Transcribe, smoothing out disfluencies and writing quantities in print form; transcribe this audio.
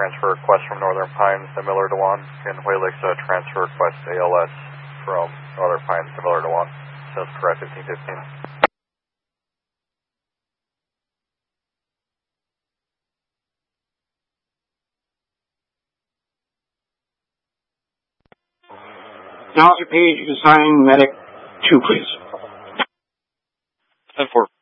transfer request from Northern Pines to Miller Dewan. And Whalix transfer request ALS from Northern Pines to Miller Dewan. Sounds correct, 1515. Now, Page, assign medic 2, please. 10-4.